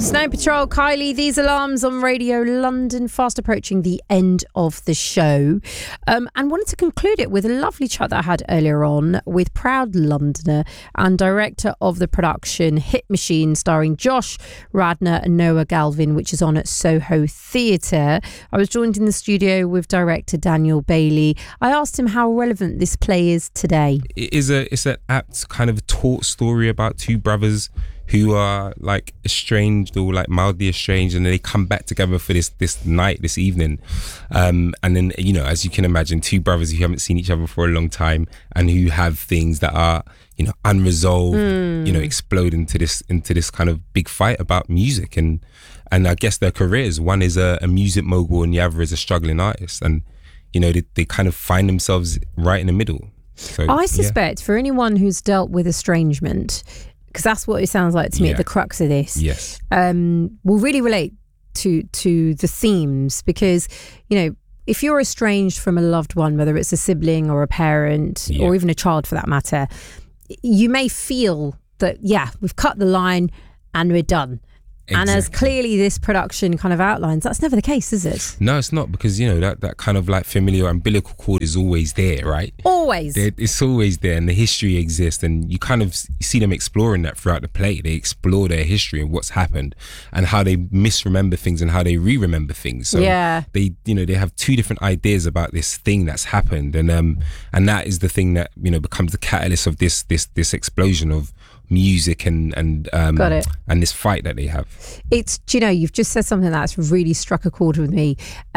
Snow Patrol, Kylie, These Alarms on Radio London, fast approaching the end of the show. And wanted to conclude it with a lovely chat that I had earlier on with proud Londoner and director of the production Hit Machine, starring Josh Radnor and Noah Galvin, which is on at Soho Theatre. I was joined in the studio with director Daniel Bailey. I asked him how relevant this play is today. It's an apt kind of taught story about two brothers who are like estranged or like mildly estranged, and then they come back together for this evening. And then, you know, as you can imagine, two brothers who haven't seen each other for a long time and who have things that are, you know, unresolved, you know, explode into this kind of big fight about music and I guess their careers. One is a music mogul and the other is a struggling artist, and you know, they kind of find themselves right in the middle. So I suspect for anyone who's dealt with estrangement, because that's what it sounds like to me at the crux of this, yes, will really relate to the themes, because, you know, if you're estranged from a loved one, whether it's a sibling or a parent or even a child for that matter, you may feel that, we've cut the line and we're done. Exactly. And as clearly this production kind of outlines, that's never the case, is it? No, it's not, because, you know, that kind of like familiar umbilical cord is always there, right? Always. It's always there, and the history exists, and you kind of see them exploring that throughout the play. They explore their history and what's happened and how they misremember things and how they re-remember things. So they, you know, they have two different ideas about this thing that's happened, and that is the thing that, you know, becomes the catalyst of this explosion of music and this fight that they have. It's, you know, you've just said something that's really struck a chord with me.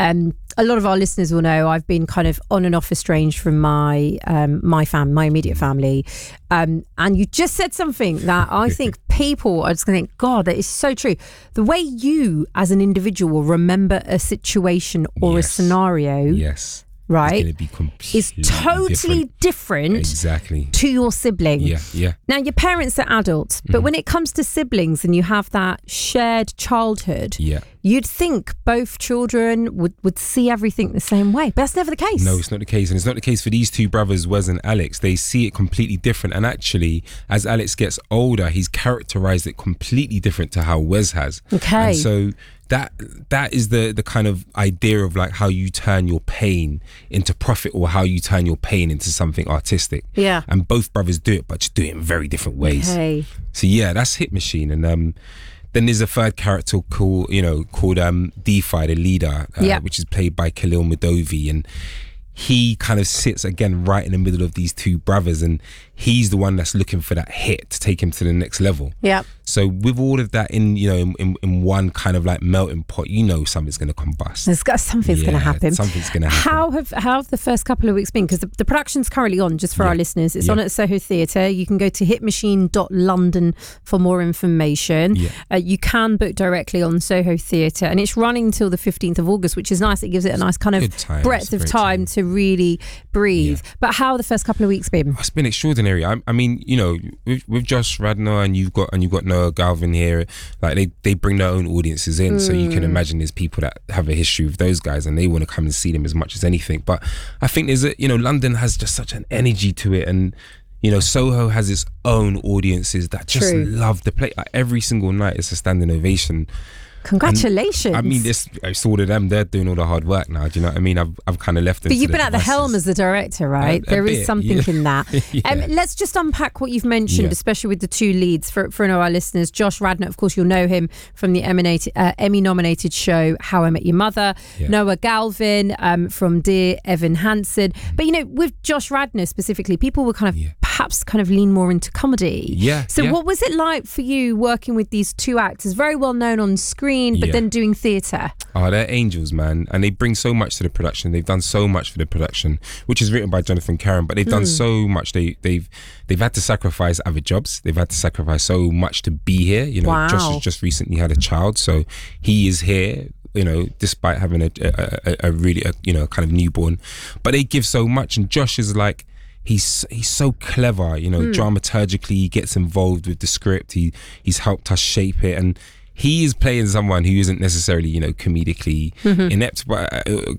A lot of our listeners will know I've been kind of on and off estranged from my immediate family, and you just said something that I think people are just going to think, God, that is so true. The way you as an individual remember a situation or a scenario, right, is totally different exactly to your sibling. Now, your parents are adults, but when it comes to siblings and you have that shared childhood, you'd think both children would see everything the same way, but that's never the case. No, it's not the case, and it's not the case for these two brothers, Wes and Alex. They see it completely different, and actually, as Alex gets older, he's characterized it completely different to how Wes has. Okay. And so that is the kind of idea of like how you turn your pain into profit, or how you turn your pain into something artistic. Yeah. And both brothers do it, but just do it in very different ways. Okay. So that's Hit Machine. And then there's a third character called DeFi, the leader, which is played by Khalil Madovi, and he kind of sits again right in the middle of these two brothers, and he's the one that's looking for that hit to take him to the next level. Yeah. So with all of that in one kind of like melting pot, you know something's going to combust. Something's going to happen. Something's going to happen. How have the first couple of weeks been? Because the production's currently on, just for our listeners. It's on at Soho Theatre. You can go to hitmachine.london for more information. You can book directly on Soho Theatre, and it's running until the 15th of August, which is nice. It gives it a nice kind of breadth of time to really breathe. But how have the first couple of weeks been? It's been extraordinary. I mean, you know, with Josh Radnor and you've got Noah Galvin here, like they bring their own audiences in, so you can imagine there's people that have a history with those guys and they want to come and see them as much as anything. But I think London has just such an energy to it, and you know, Soho has its own audiences that just love the play. Like every single night it's a standing ovation. Congratulations. And, I mean, it's all of them. They're doing all the hard work now. Do you know what I mean? I've kind of left them. But you've been at the helm as the director, right? There is something in that. Let's just unpack what you've mentioned, especially with the two leads for our listeners. Josh Radnor, of course, you'll know him from the Emmy-nominated show How I Met Your Mother. Noah Galvin from Dear Evan Hansen. But, you know, with Josh Radnor specifically, people were kind of perhaps kind of lean more into comedy. So what was it like for you working with these two actors, very well known on screen, but then doing theatre? Oh, they're angels, man, and they bring so much to the production. They've done so much for the production, which is written by Jonathan Caron, but they've done so much. They've had to sacrifice other jobs. They've had to sacrifice so much to be here. You know, Josh has just recently had a child, so he is here, you know, despite having a really kind of newborn. But they give so much, and Josh is like, he's so clever, you know, dramaturgically he gets involved with the script. He's helped us shape it, and he is playing someone who isn't necessarily, you know, comedically inept, but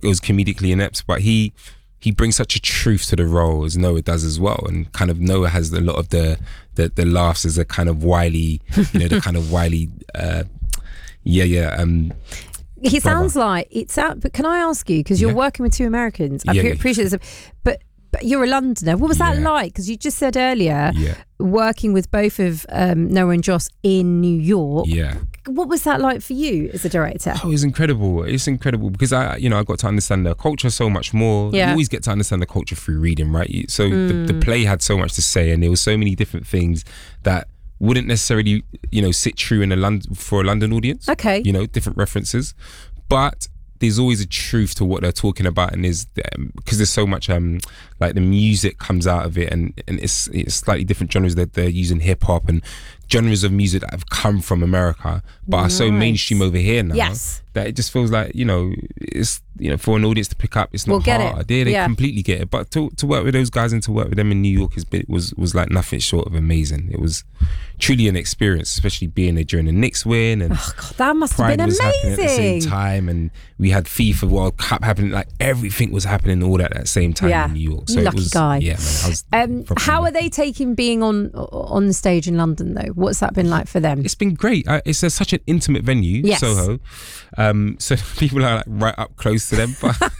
but he brings such a truth to the role, as Noah does as well. And kind of Noah has a lot of the laughs as a kind of wily, you know, the kind of wily Yeah. He sounds like it's out. But can I ask you, because you're working with two Americans, I appreciate this, but you're a Londoner. What was that like? Because you just said earlier, working with both of Noah and Joss in New York. Yeah. What was that like for you as a director? Oh, it's incredible. It's incredible because I got to understand the culture so much more. You always get to understand the culture through reading, right? So the play had so much to say, and there were so many different things that wouldn't necessarily, sit true for a London audience. Okay. Different references, but there's always a truth to what they're talking about, and because there's so much like the music comes out of it, and it's slightly different genres that they're using, hip hop and genres of music that have come from America but are so mainstream over here now that it just feels like it's for an audience to pick up, it's not hard. They completely get it. But to work with those guys and to work with them in New York was like nothing short of amazing. It was truly an experience, especially being there during the Knicks win, and that must have been amazing. Happening at the same time, and we had FIFA World Cup happening. Like everything was happening all at that same time in New York. So lucky guy. Yeah, man. How are they taking being on the stage in London though? What's that been like for them? It's been great. It's such an intimate venue, Soho. So people are like right up close to them.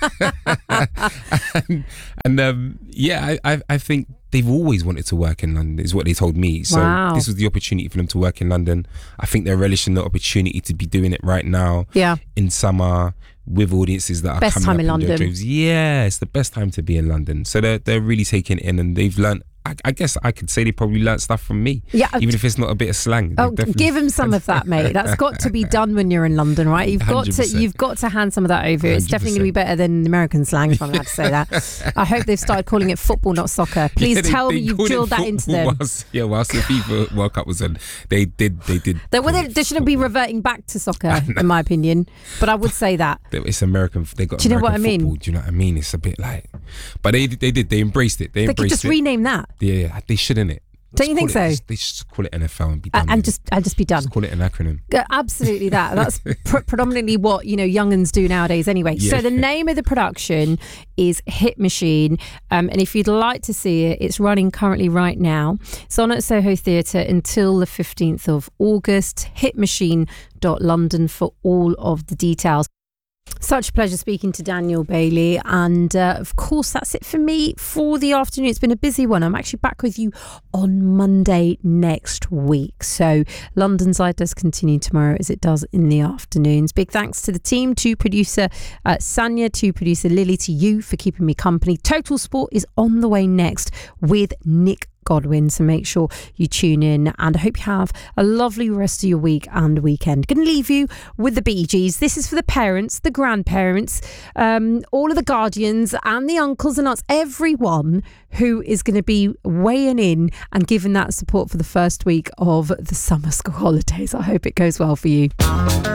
I think they've always wanted to work in London, is what they told me. So this was the opportunity for them to work in London. I think they're relishing the opportunity to be doing it right now. Yeah. In summer with audiences that are best coming time up in London. Droves. Yeah, it's the best time to be in London. So they're really taking it in, and they've learned. I guess I could say they probably learnt stuff from me. Yeah, even if it's not a bit of slang. Oh, give them some of that, mate. That's got to be done when you're in London, right? You've got to hand some of that over. 100%. It's definitely going to be better than American slang, if I'm allowed to say that. I hope they've started calling it football, not soccer. Please tell me you've drilled that into them. Whilst the FIFA World Cup was on, they did. They shouldn't be reverting back to soccer, in my opinion. But I would say that it's American. They got. Do you know what I mean? Do you know what I mean? It's a bit like, but they did. They embraced it. They could just rename that. Yeah, they should. In it. Don't you think so? They just call it NFL and be done. And just be done. Just call it an acronym. Absolutely that. That's predominantly what young'uns do nowadays anyway. Yeah. So the name of the production is Hit Machine, and if you'd like to see it, it's running currently right now. It's on at Soho Theatre until the 15th of August. Hitmachine.London for all of the details. Such a pleasure speaking to Daniel Bailey, and of course that's it for me for the afternoon. It's been a busy one. I'm actually back with you on Monday next week, so London Side does continue tomorrow as it does in the afternoons. Big thanks to the team, to producer Sanya, to producer Lily, to you for keeping me company. Total Sport is on the way next with Nick Godwin, so make sure you tune in, and I hope you have a lovely rest of your week and weekend. Going to leave you with the Bee Gees. This is for the parents, the grandparents, all of the guardians and the uncles and aunts, everyone who is going to be weighing in and giving that support for the first week of the summer school holidays. I hope it goes well for you.